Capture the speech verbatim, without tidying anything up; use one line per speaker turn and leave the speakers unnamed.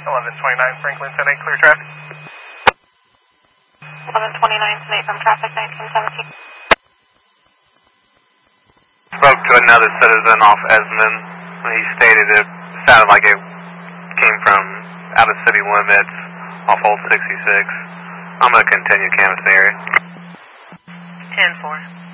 eleven twenty-nine Franklin, ten eight, clear traffic.
eleven twenty-nine, ten eight from traffic, nineteen seventeen.
Spoke to another citizen off Esmond. He stated it sounded like it came from out of city limits off Old sixty-six. I'm going to continue canvassing the area.
ten four.